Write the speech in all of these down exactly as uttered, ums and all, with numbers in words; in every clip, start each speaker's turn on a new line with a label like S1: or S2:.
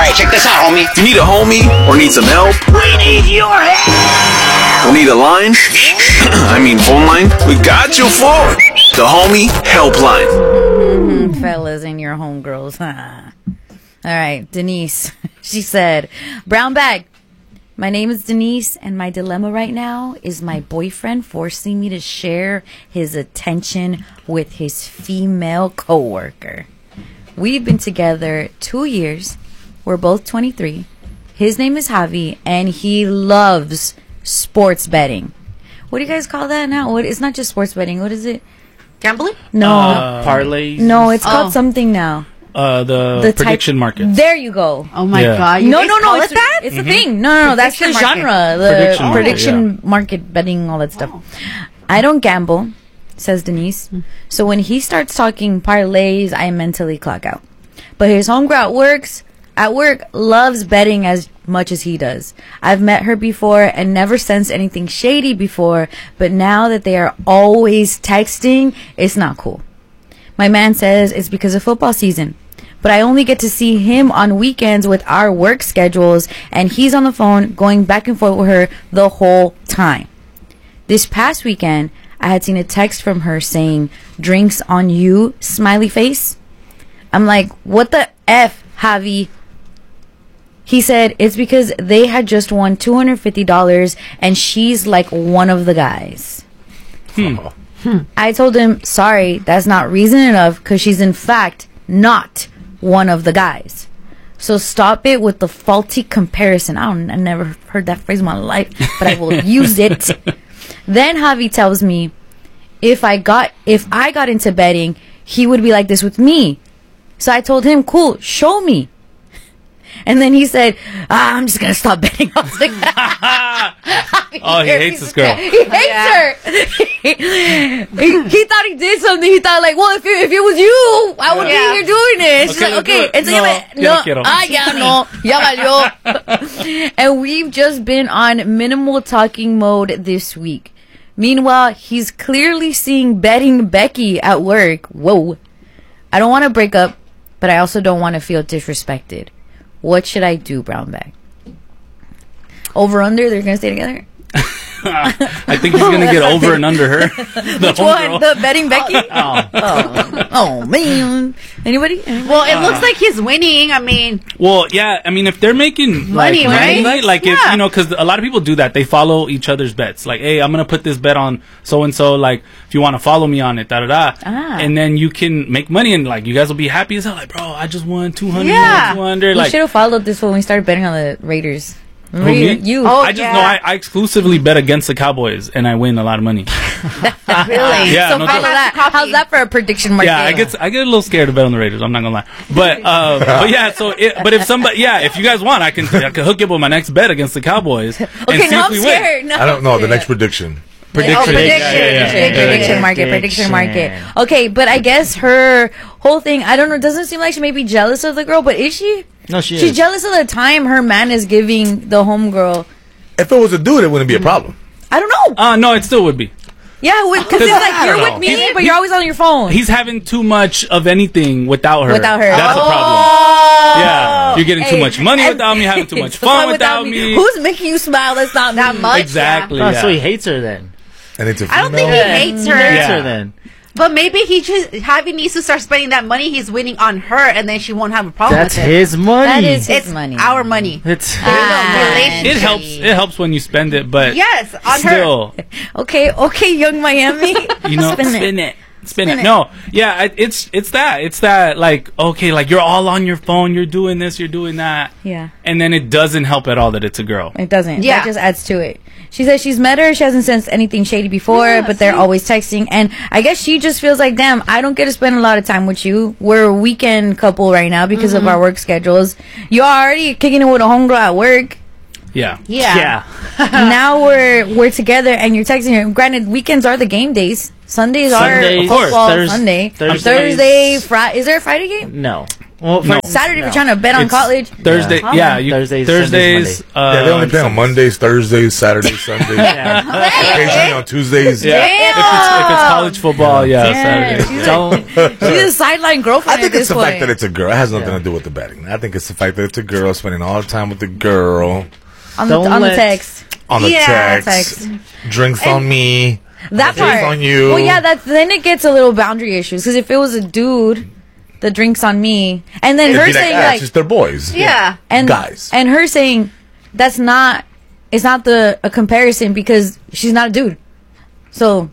S1: Alright, check this out, homie.
S2: You need a homie or need some help?
S1: We need your help!
S2: Or need a line? I mean phone line? We got you for the Homie Helpline.
S3: Mm-hmm, fellas and your homegirls. Huh? All right, Denise. She said, brown bag. My name is Denise, and my dilemma right now is my boyfriend forcing me to share his attention with his female coworker. We've been together two years. We're both twenty-three. His name is Javi, and he loves sports betting. What do you guys call that now? What? It's not just sports betting. What is it?
S4: Gambling?
S3: No.
S5: Uh, parlays?
S3: No, it's called
S4: Oh.
S3: something now.
S5: Uh, the,
S3: The
S5: prediction
S3: type-
S5: market.
S3: There you go.
S4: Oh my
S5: Yeah.
S4: god. You
S3: No,
S4: guys
S3: no, no.
S4: call
S3: It's
S4: it that?
S3: It's a thing. No, no, no. That's the
S4: Prediction market.
S3: genre. The
S5: Prediction
S3: prediction,
S5: market,
S3: market, betting, all that stuff. I don't gamble, says Denise. So when he starts talking parlays, I mentally clock out. But his homegirl at works at work loves betting as much as he does. I've met her before and never sensed anything shady before, but now that they are always texting, it's not cool. My man says it's because of football season, but I only get to see him on weekends with our work schedules, and he's on the phone going back and forth with her the whole time. This past weekend, I had seen a text from her saying, drinks on you, smiley face. I'm like, what the F, Javi? He said it's because they had just won two hundred fifty dollars and she's like one of the guys.
S5: Hmm.
S3: I told him, sorry, that's not reason enough because she's in fact not one of the guys. So stop it with the faulty comparison. I don't, I never heard that phrase in my life, but I will use it. Then Javi tells me if I got if I got into betting, he would be like this with me. So I told him, cool, show me. And then he said, ah, I'm just going to stop betting. I was like,
S5: Oh, he hates this girl.
S3: He hates
S4: Yeah.
S3: her. he, he, he thought he did something. He thought like, well, if it, if it was you, I would
S4: Yeah.
S3: be here doing it. She's
S5: Okay,
S3: like,
S5: do
S3: okay.
S5: it.
S3: And so
S5: No,
S3: yeah,
S5: ya
S3: no,
S5: no quiero.
S3: ah, ya no, ya valió. And we've just been on minimal talking mode this week. Meanwhile, he's clearly seeing betting Becky at work. Whoa. I don't want to break up, but I also don't want to feel disrespected. What should I do, brown bag? Over under, they're gonna stay together.
S5: I think he's gonna get over and under her. The
S3: Which
S5: homegirl.
S3: one? The betting Becky?
S5: Oh.
S3: Oh, oh man. Anybody? Anybody?
S4: Well, it looks like he's winning. I mean,
S5: Well, yeah. I mean, if they're making
S4: Money,
S5: like,
S4: right?
S5: money, like if
S4: Yeah.
S5: you know, because a lot of people do that. They follow each other's bets. Like, hey, I'm gonna put this bet on so and so. Like, if you want to follow me on it, da da da.
S3: Ah.
S5: And then you can make money, and like you guys will be happy as hell. Like, bro, I just won two hundred,
S4: Yeah.
S5: two hundred.
S3: You
S5: Like,
S3: should have followed this when we started betting on the Raiders. Remember
S5: Who,
S3: you?
S5: me?
S3: you.
S4: Oh,
S5: I just
S4: yeah.
S5: know I, I exclusively bet against the Cowboys, and I win a lot of money.
S4: really.
S5: Yeah,
S3: so
S5: no
S3: follow
S5: joke.
S3: that.
S4: Copy.
S3: How's that for a prediction market?
S5: Yeah, I get I get a little scared to bet on the Raiders. I'm not gonna lie, but uh, but yeah. So, it, but if somebody, yeah, if you guys want, I can I can hook you up with my next bet against the Cowboys and
S3: Okay,
S5: see
S3: now
S5: if
S3: I'm
S5: we
S3: scared.
S5: win.
S3: No,
S6: I don't know.
S3: I'm
S6: The next
S3: scared.
S6: prediction.
S5: Prediction.
S3: Oh, prediction.
S5: Yeah, yeah, yeah.
S3: Prediction,
S5: Yeah,
S3: prediction
S5: yeah.
S3: market, prediction market. Okay, but I guess her whole thing, I don't know, doesn't seem like she may be jealous of the girl, but is she?
S7: No, she
S3: She's
S7: is.
S3: jealous of the time her man is giving the homegirl.
S6: If it was a dude, it wouldn't be a problem.
S3: I don't know.
S5: Uh, no, it still would be.
S3: Yeah, because it's like
S5: I
S3: you're
S5: don't
S3: with
S5: know.
S3: me,
S5: He's-
S3: but you're always on your phone.
S5: He's having too much of anything without her.
S3: Without her.
S5: That's
S3: Oh.
S5: a problem. Yeah, you're getting too
S3: Hey,
S5: much money
S3: and-
S5: without me, having too much
S3: That's why
S5: fun without me.
S3: Who's making you smile? That's not
S4: Not
S3: me.
S4: much.
S5: Exactly.
S7: Oh,
S5: Yeah.
S7: so he hates her then.
S6: And it's a
S4: I don't think
S6: female.
S4: he hates her.
S7: Hates
S5: Yeah.
S7: her then.
S4: But maybe he just Javi needs to start spending that money he's winning on her, and then she won't have a problem
S7: That's
S4: with it.
S7: his money.
S3: That is his
S4: It's
S3: money.
S4: our money.
S7: It's
S3: Ah.
S5: It helps. It helps when you spend it, but
S4: Yes, on
S5: still,
S3: Okay, okay, young Miami.
S5: you know,
S3: Spin
S5: spin,
S3: it.
S5: it. Spin,
S3: Spin
S5: it.
S3: it.
S5: No, yeah, I- it's it's that. It's that. Like, okay, like you're all on your phone. You're doing this. You're doing that.
S3: Yeah.
S5: And then it doesn't help at all that it's a girl.
S3: It doesn't.
S4: Yeah.
S3: That just adds to it. She says she's met her. She hasn't sensed anything shady before,
S4: Yeah,
S3: but they're
S4: see?
S3: always texting. And I guess she just feels like, damn, I don't get to spend a lot of time with you. We're a weekend couple right now because
S4: Mm-hmm.
S3: of our work schedules. You're already kicking it with a homegirl at work.
S5: Yeah.
S4: her. Yeah.
S7: yeah.
S3: Now we're we're together and you're texting her. Granted, weekends are the game days. Sundays are
S7: Sundays,
S3: football.
S7: Thurs-
S3: Sunday,
S7: Thursdays.
S3: Thursday, Friday. Is there a Friday game?
S7: No. Well,
S5: No.
S3: Saturday,
S7: no.
S3: if you're trying to bet on
S5: It's
S3: college.
S5: Thursday,
S7: Yeah.
S5: yeah, you,
S7: Thursdays,
S5: Thursdays.
S7: Sundays,
S5: uh,
S6: Yeah, they only play on Mondays, Thursdays, Saturdays, Sundays. Occasionally on Tuesdays.
S5: Yeah, if it's, if it's college football, yeah,
S3: Damn,
S5: Saturday.
S3: she's
S7: Don't.
S3: She's a sideline girlfriend
S6: I think
S3: at
S6: it's
S3: this
S6: the
S3: point.
S6: fact that it's a girl. It has nothing
S7: Yeah.
S6: to do with the betting. I think it's the fact that it's a girl spending all the time with the girl
S3: on the,
S7: Don't
S3: on the
S7: let-
S3: text.
S6: on the
S4: Yeah,
S6: text.
S3: text.
S6: Drinks on me.
S3: That
S6: Drinks
S3: part.
S6: on you.
S3: Well, yeah, that then it gets a little boundary issues because if it was a dude that drinks on me, and then
S6: It'd
S3: her
S6: be like,
S3: saying
S6: ah,
S3: like,
S6: it's just their boys.
S4: Yeah.
S3: and
S6: guys.
S3: and her saying that's not, it's not the a comparison because she's not a dude, so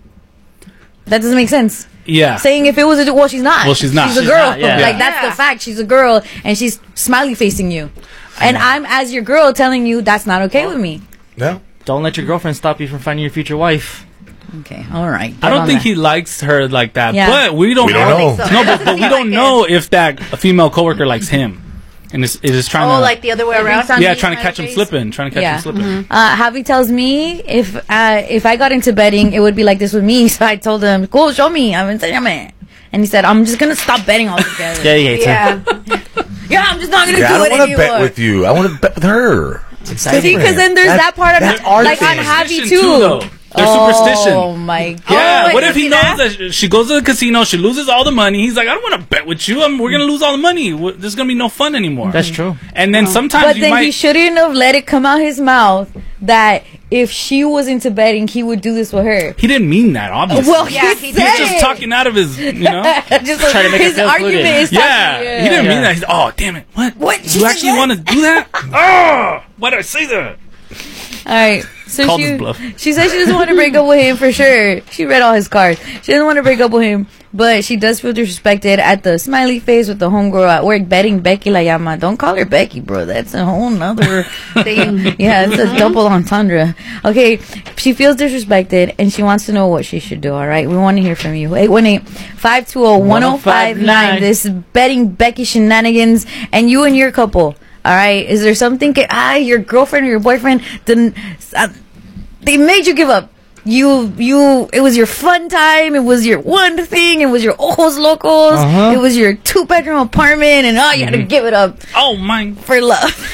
S3: that doesn't make sense.
S5: Yeah.
S3: Saying if it was a dude, well, she's not.
S5: Well, she's not.
S3: She's a
S5: She's
S3: girl.
S7: not, yeah.
S3: Like
S7: Yeah.
S3: that's
S4: Yeah.
S3: the fact. She's a girl, and she's smiley facing you, and I'm as your girl telling you that's not okay with me.
S6: Yeah.
S7: Don't let your girlfriend stop you from finding your future wife.
S3: Okay, all right.
S5: I don't think he likes her like that,
S3: Yeah.
S5: but we don't,
S6: We don't
S5: know.
S6: know.
S4: so.
S5: No,
S4: It
S5: but,
S4: doesn't
S5: but we
S4: feel
S5: don't
S4: like
S5: know if that a female coworker likes him, and is is just trying
S4: Oh,
S5: to
S4: like the other way around.
S5: yeah, trying to catch him slipping, trying to catch
S3: Yeah.
S5: him slipping.
S3: Uh, Javi tells me if uh, if I got into betting, it would be like this with me. So I told him, "Cool, show me." I'm enséñame. And he said, "I'm just gonna stop betting altogether."
S7: Yeah, he hates her.
S4: Yeah.
S3: Yeah, I'm just not gonna
S6: Yeah, I
S3: do
S6: don't
S3: it
S6: want to
S3: anymore.
S6: bet with you. I want to bet with her.
S3: See, because then there's
S6: That's-
S3: that part of
S6: that's
S3: it,
S6: our
S3: like on
S6: thing.
S3: Javi
S5: Superstition
S3: too.
S5: too, though. There's
S3: oh,
S5: superstition.
S3: Oh my god!
S5: Yeah,
S4: wait,
S5: what if
S4: does
S5: he
S4: he
S5: knows
S4: not?
S5: that she goes to the casino, she loses all the money? He's like, I don't want to bet with you. I'm, we're gonna lose all the money. Wh- There's gonna be no fun anymore.
S7: That's true.
S5: And then sometimes
S3: But
S5: you
S3: then
S5: might.
S3: he shouldn't have let it come out his mouth that if she was into betting, he would do this with her.
S5: he didn't mean that, obviously.
S3: Well,
S4: Yeah,
S3: he
S4: he
S3: said
S5: he's just
S3: it.
S5: talking out of his, you know.
S3: just
S7: Trying to make
S3: his
S7: it feel
S3: argument
S7: included.
S3: is
S5: Yeah,
S3: talking,
S5: he didn't
S7: Yeah.
S5: mean that. He's, oh, damn it! What?
S3: What? She
S5: You
S3: said
S5: actually
S3: that?
S5: want to do that? Oh, why did I say that?
S3: All right. So
S5: Called
S3: she,
S5: his bluff.
S3: she says she doesn't want to break up with him for sure. She read all his cards. She doesn't want to break up with him, but she does feel disrespected at the smiley face with the homegirl at work betting Becky La Llama. Don't call her Becky, bro. That's a whole nother thing. Yeah, it's a double entendre. Okay, she feels disrespected and she wants to know what she should do. All right, we want to hear from you. eight one eight, five two zero, one zero five nine. This is betting Becky shenanigans and you and your couple. All right. Is there something? Ah, your girlfriend or your boyfriend didn't. Uh, they made you give up. You, you. It was your fun time. It was your one thing. It was your ojos locos.
S7: Uh-huh.
S3: It was your two bedroom apartment, and oh, you had to give it up
S5: Oh my!
S3: for love.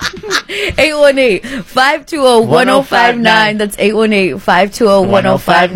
S3: eight one eight, five two zero, one zero five nine. That's eight one eight, five two zero, one zero five nine.